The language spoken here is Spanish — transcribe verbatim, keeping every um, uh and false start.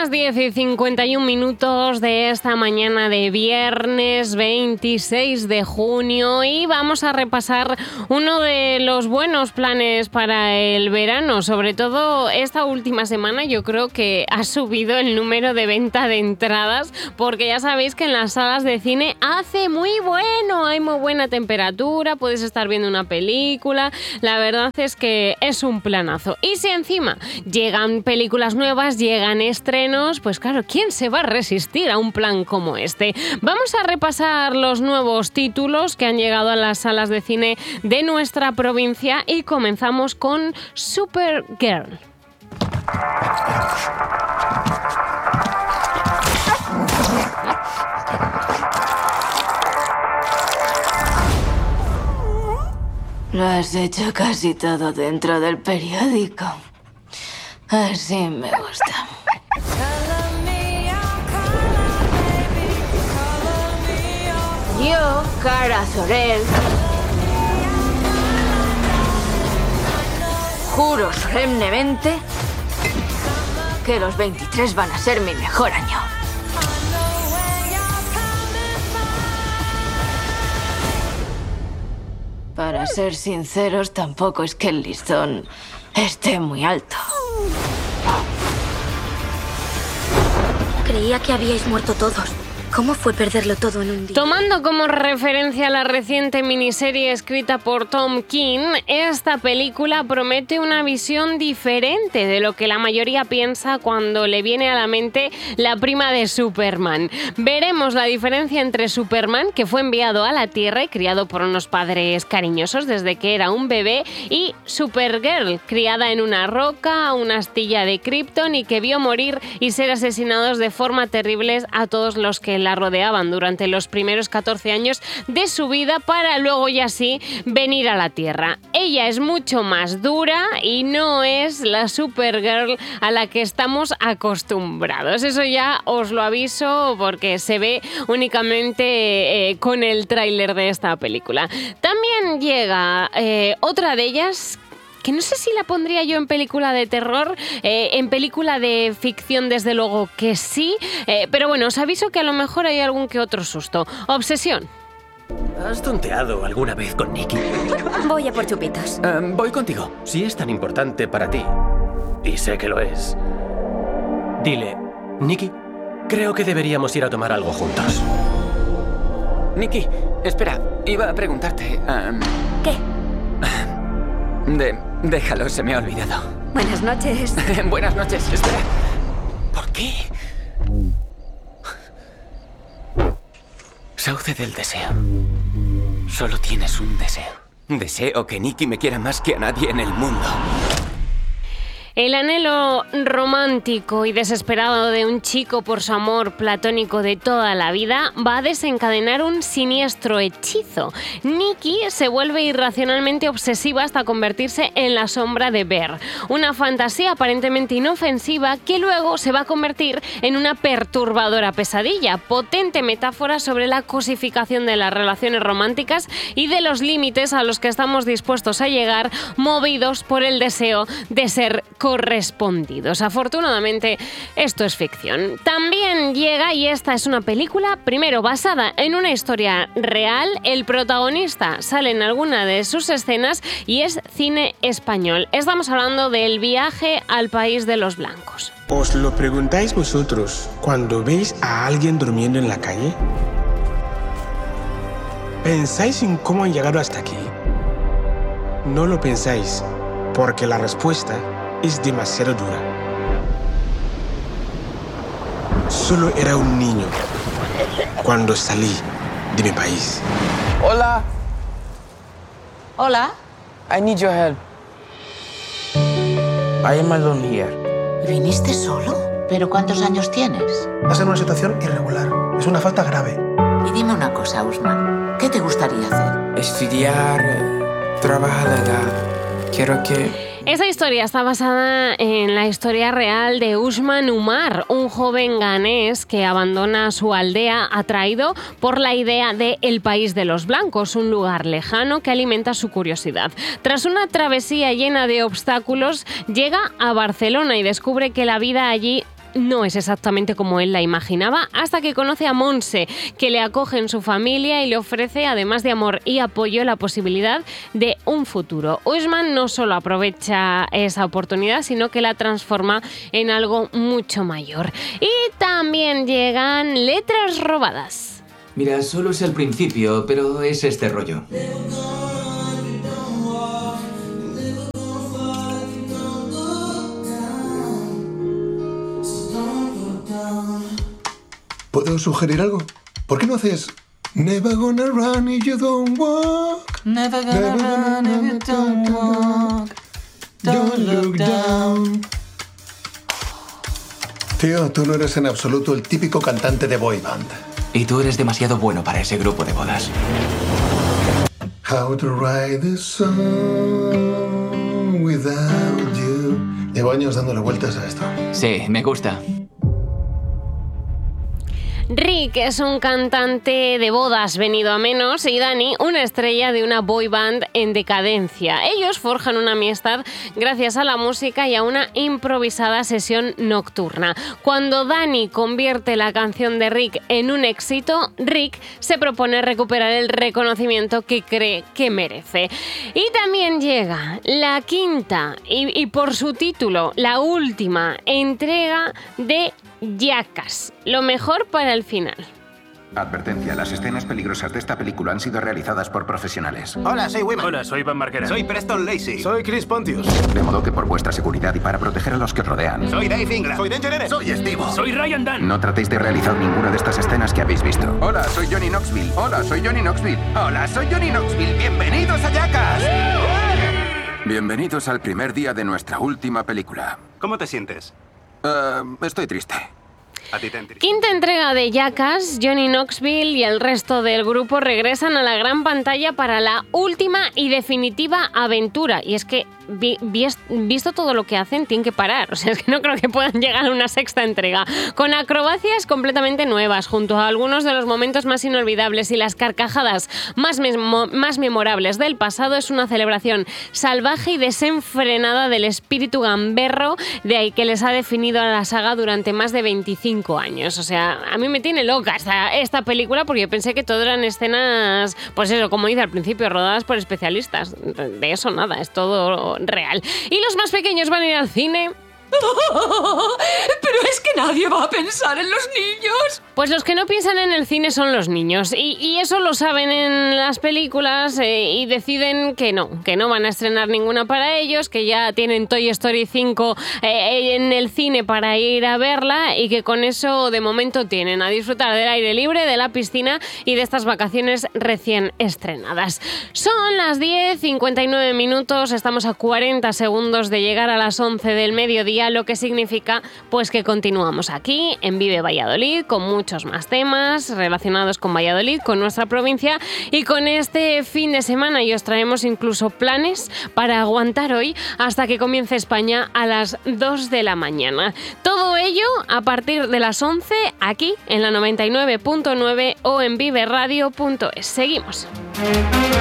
las diez y cincuenta y un minutos de esta mañana de viernes veintiséis de junio y vamos a repasar uno de los buenos planes para el verano. Sobre todo esta última semana yo creo que ha subido el número de venta de entradas, porque ya sabéis que en las salas de cine hace muy bueno, hay muy buena temperatura, puedes estar viendo una película. La verdad es que es un planazo. Y si encima llegan películas nuevas, llegan estrenos, pues claro, ¿quién se va a resistir a un plan como este? Vamos a repasar los nuevos títulos que han llegado a las salas de cine de nuestra provincia y comenzamos con Supergirl. Lo has hecho casi todo dentro del periódico. Así me gusta. Yo, Kara Zor-El, juro solemnemente que los veintitrés van a ser mi mejor año. Para ser sinceros, tampoco es que el listón esté muy alto. Creía que habíais muerto todos. ¿Cómo fue perderlo todo en un día? Tomando como referencia la reciente miniserie escrita por Tom King, esta película promete una visión diferente de lo que la mayoría piensa cuando le viene a la mente la prima de Superman. Veremos la diferencia entre Superman, que fue enviado a la Tierra y criado por unos padres cariñosos desde que era un bebé, y Supergirl, criada en una roca, una astilla de Krypton, y que vio morir y ser asesinados de forma terribles a todos los que la rodeaban durante los primeros catorce años de su vida, para luego ya sí venir a la Tierra. Ella es mucho más dura y no es la Supergirl a la que estamos acostumbrados. Eso ya os lo aviso, porque se ve únicamente eh, con el tráiler de esta película. También llega eh, otra de ellas, que no sé si la pondría yo en película de terror, eh, en película de ficción desde luego que sí, eh, pero bueno, os aviso que a lo mejor hay algún que otro susto. Obsesión. ¿Has tonteado alguna vez con Nikki? Voy a por chupitos. Um, voy contigo. Si es tan importante para ti, y sé que lo es, dile, Nikki, creo que deberíamos ir a tomar algo juntos. Nikki, espera, iba a preguntarte... Um... ¿Qué? De... Déjalo, se me ha olvidado. Buenas noches. Buenas noches, espera. ¿Por qué? Sauce del deseo. Solo tienes un deseo. Deseo que Nikki me quiera más que a nadie en el mundo. El anhelo romántico y desesperado de un chico por su amor platónico de toda la vida va a desencadenar un siniestro hechizo. Nikki se vuelve irracionalmente obsesiva hasta convertirse en la sombra de Bear, una fantasía aparentemente inofensiva que luego se va a convertir en una perturbadora pesadilla, potente metáfora sobre la cosificación de las relaciones románticas y de los límites a los que estamos dispuestos a llegar, movidos por el deseo de ser correspondidos. Afortunadamente, esto es ficción. También llega, y esta es una película, primero basada en una historia real, el protagonista sale en alguna de sus escenas y es cine español. Estamos hablando del Viaje al País de los Blancos. ¿Os lo preguntáis vosotros cuando veis a alguien durmiendo en la calle? ¿Pensáis en cómo han llegado hasta aquí? No lo pensáis, porque la respuesta es demasiado dura. Solo era un niño cuando salí de mi país. Hola. Hola. I need your help. I am alone here. ¿Viniste solo? ¿Pero cuántos años tienes? Estás en una situación irregular. Es una falta grave. Y dime una cosa, Usman. ¿Qué te gustaría hacer? Estudiar, trabajar. Quiero que... Esta historia está basada en la historia real de Usman Umar, un joven ganés que abandona su aldea atraído por la idea de El País de los Blancos, un lugar lejano que alimenta su curiosidad. Tras una travesía llena de obstáculos, llega a Barcelona y descubre que la vida allí no es exactamente como él la imaginaba, hasta que conoce a Monse, que le acoge en su familia y le ofrece, además de amor y apoyo, la posibilidad de un futuro. Huisman no solo aprovecha esa oportunidad, sino que la transforma en algo mucho mayor. Y también llegan Letras robadas. Mira, solo es el principio, pero es este rollo. ¿Puedo sugerir algo? ¿Por qué no haces Never gonna run if you don't walk? Never gonna run if you don't walk. Don't look down. Tío, tú no eres en absoluto el típico cantante de boy band. Y tú eres demasiado bueno para ese grupo de bodas. How to write the song without you. Llevo años dándole vueltas a esto. Sí, me gusta. Rick es un cantante de bodas venido a menos y Dani una estrella de una boy band en decadencia. Ellos forjan una amistad gracias a la música y a una improvisada sesión nocturna. Cuando Dani convierte la canción de Rick en un éxito, Rick se propone recuperar el reconocimiento que cree que merece. Y también llega la quinta y, y por su título, la última entrega de Jackass, lo mejor para el final. Advertencia, las escenas peligrosas de esta película han sido realizadas por profesionales. Hola, soy Wiman. Hola, soy Van Margera. Soy Preston Lacey. Soy Chris Pontius. De modo que por vuestra seguridad y para proteger a los que os rodean. Soy Dave Ingram. Soy Danger Eren. Soy Steve. Soy Ryan Dunn. No tratéis de realizar ninguna de estas escenas que habéis visto. Hola, soy Johnny Knoxville. Hola, soy Johnny Knoxville. Hola, soy Johnny Knoxville. Bienvenidos a Jackass. Bienvenidos al primer día de nuestra última película. ¿Cómo te sientes? Uh, estoy triste. A ti te entiendo. Quinta entrega de Jackass, Johnny Knoxville y el resto del grupo regresan a la gran pantalla para la última y definitiva aventura. Y es que, vi, vi, visto todo lo que hacen, tienen que parar. O sea, es que no creo que puedan llegar a una sexta entrega. Con acrobacias completamente nuevas, junto a algunos de los momentos más inolvidables y las carcajadas más, memo, más memorables del pasado, es una celebración salvaje y desenfrenada del espíritu gamberro de ahí que les ha definido a la saga durante más de veinticinco años. O sea, a mí me tiene loca esta, esta película porque yo pensé que todo eran escenas, pues eso, como dice al principio, rodadas por especialistas. De eso nada, es todo real. ¿Y los más pequeños van a ir al cine? Pero es que nadie va a pensar en los niños. Pues los que no piensan en el cine son los niños y, y eso lo saben en las películas eh, y deciden que no, que no van a estrenar ninguna para ellos, que ya tienen Toy Story cinco eh, en el cine para ir a verla y que con eso de momento tienen a disfrutar del aire libre, de la piscina y de estas vacaciones recién estrenadas. Son las diez cincuenta y nueve minutos, estamos a cuarenta segundos de llegar a las once del mediodía, lo que significa pues que continuamos aquí en Vive Valladolid con muchos más temas relacionados con Valladolid, con nuestra provincia y con este fin de semana, y os traemos incluso planes para aguantar hoy hasta que comience España a las dos de la mañana. Todo ello a partir de las once aquí en la noventa y nueve punto nueve o en vive radio punto es. Seguimos.